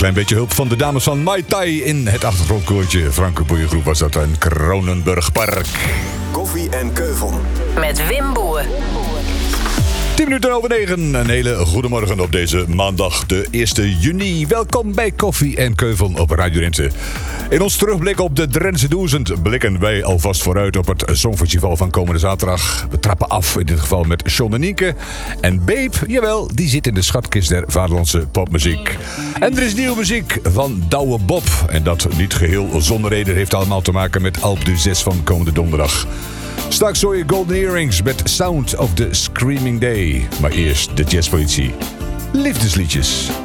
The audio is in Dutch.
klein beetje hulp van de dames van Mai Tai in het achtergrondkoortje. Franke Boeiengroep was dat in Kronenburgpark. Koffie en Keuvel. Met Wim Boer. 10 minuten over 9. Een hele goede morgen op deze maandag, de 1 juni. Welkom bij Koffie en Keuvel op Radio Drenthe. In ons terugblik op de Drentse 1000 blikken wij alvast vooruit op het Songfestival van komende zaterdag. We trappen af in dit geval met John en Nienke. En Babe, jawel, die zit in de schatkist der vaderlandse popmuziek. En er is nieuwe muziek van Douwe Bob. En dat niet geheel zonder reden, heeft allemaal te maken met Alpe d'Huez van komende donderdag. Straks hoor je Golden Earrings met Sound of the Screaming Day. Maar eerst de jazzpolitie. Liefdesliedjes.